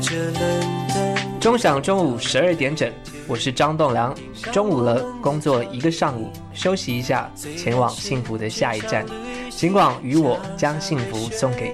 钟响中午12点整，我是张栋梁。中午了，工作一个上午，休息一下，前往幸福的下一站。请广与我将幸福送给